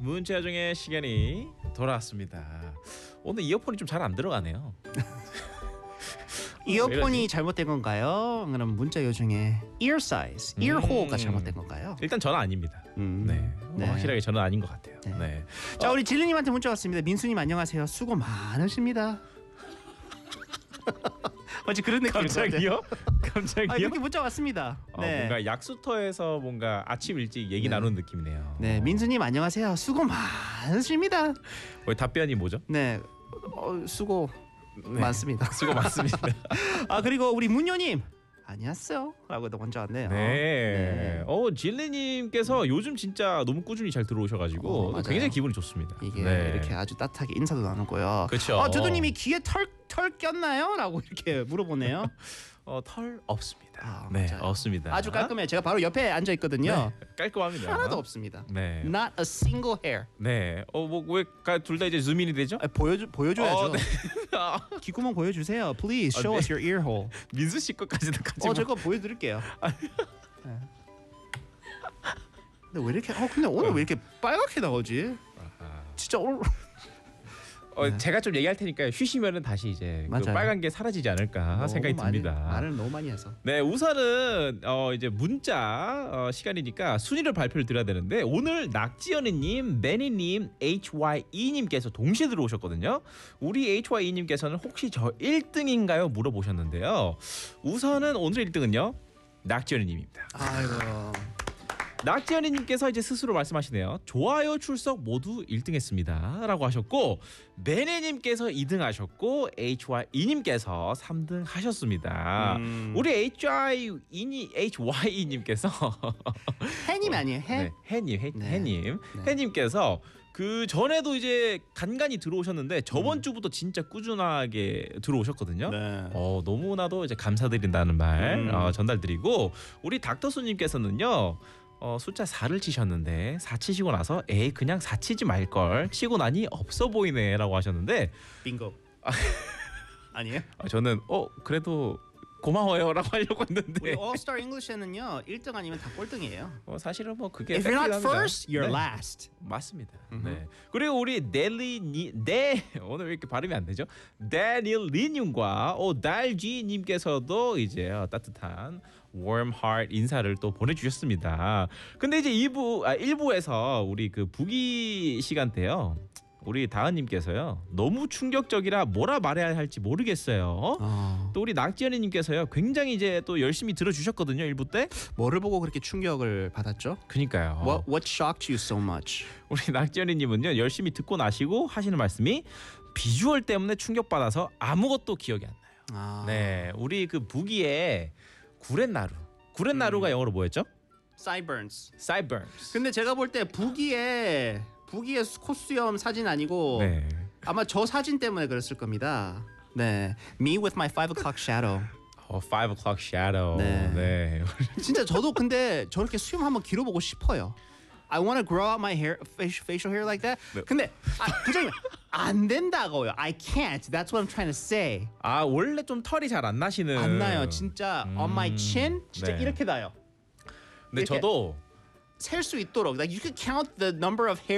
문자 중에 시간이 돌아왔습니다. 오늘 이어폰이 좀 잘 안 들어가네요. 이어폰이 잘못된 건가요? 그럼 문자 요중에 ear size, ear hole가 잘못된 건가요? 일단 저는 아닙니다. 네. 네. 확실하게 저는 아닌 것 같아요. 네. 네. 자, 우리 진리님한테 문자 왔습니다. 민수님 안녕하세요. 수고 많으십니다. 마치 그런 느낌일 것 같아요. 갑자기요? 갑자기요? 아, 이렇게 문자 왔습니다. 네. 뭔가 약수터에서 뭔가 아침 일찍 얘기 나누는 느낌이네요. 네, 민수님 안녕하세요. 수고 많으십니다. 답변이 뭐죠? 네, 수고 많습니다. 수고 많습니다. 아, 그리고 우리 문효님 안녕하세요. 라고도 먼저 왔네요. 네. 진리님께서 요즘 진짜 너무 꾸준히 잘 들어오셔가지고 맞아요. 굉장히 기분이 좋습니다. 이게 네. 이렇게 아주 따뜻하게 인사도 나누고요. 그렇죠. 두두님이 귀에 털 꼈나요? 라고 이렇게 물어보네요. 털 없습니다. 네, 맞아요. 없습니다. 아주 깔끔해요. 제가 바로 옆에 앉아 있거든요. 네, 깔끔합니다. 하나도 없습니다. 네. Not a single hair. 네. 왜 둘 다 이제 줌인이 되죠? 보여줘야죠. 네. 귓구멍 보여주세요. Please show us your ear hole. 민수 씨 것까지도 같이. 제가 보여드릴게요. 네. 근데 왜 이렇게? 근데 오늘 왜 이렇게 빨갛게 나오지? 진짜 오늘. 제가 좀 얘기할 테니까 쉬시면은 다시 이제 그 빨간 게 사라지지 않을까 생각이 듭니다. 말을 너무 많이 해서. 네, 우선은 이제 문자 시간이니까 순위를 발표를 드려야 되는데 오늘 낙지연이님, 매니님, HYE님께서 동시에 들어오셨거든요. 우리 HYE님께서는 혹시 저 1등인가요? 물어보셨는데요. 우선은 오늘 1등은요 낙지연이님입니다. 아이고. 낙지연이님께서 이제 스스로 말씀하시네요. 좋아요 출석 모두 1등했습니다 라고 하셨고, 매네님께서 2등 하셨고, HYE님께서 3등 하셨습니다. 우리 HYE님께서 해님 아니에요? 해? 네, 해님. 네. 해님께서 그 전에도 이제 간간히 들어오셨는데 저번 주부터 진짜 꾸준하게 들어오셨거든요. 네. 너무나도 이제 감사드린다는 말 전달드리고, 우리 닥터수님께서는요. 숫자 4를 치셨는데 4 치시고 나서 그냥 4 치지 말걸 치고 나니 없어 보이네라고 하셨는데, 빙고. 아니에요? 저는 그래도 고마워요라고 하려고 했는데 우리 All-Star English에는요 1등 아니면 다 꼴등이에요. 사실은 뭐 그게 If you're not 팩트랍니다. first, you're 네. last. 맞습니다. 네. 그리고 우리 오늘 왜 이렇게 발음이 안 되죠? 데닐리님과 달지님께서도 이제 따뜻한 warm heart 인사를 또 보내주셨습니다. 근데 이제 1부에서 우리 그 부기 시간대요. 우리 다은님께서요 너무 충격적이라 뭐라 말해야 할지 모르겠어요. 또 우리 낙지연이님께서요 굉장히 이제 또 열심히 들어주셨거든요 1부 때. 뭐를 보고 그렇게 충격을 받았죠? 그니까요. What shocked you so much? 우리 낙지연이님은요 열심히 듣고 나시고 하시는 말씀이 비주얼 때문에 충격받아서 아무것도 기억이 안 나요. 네, 우리 그 부기에 구렛나루가 영어로 뭐였죠? Sideburns. Sideburns. 근데 제가 볼 때 부기의 콧수염 사진 아니고 네. 아마 저 사진 때문에 그랬을 겁니다. 네, Me with my 5 o'clock shadow. 5 o'clock shadow. 네. 네. 진짜 저도 근데 저렇게 수염 한번 길어보고 싶어요. I want to grow out my hair, facial hair like that. 네. 근데 부장님 안 된다고요. I can't. That's what I'm trying to say. 원래 좀 털이 잘 안 나시는. 안 나요. 진짜 on my chin 진짜 네. 이렇게 나요. 근데 이렇게. 저도 셀 수 있도록. Like you could count the number of hair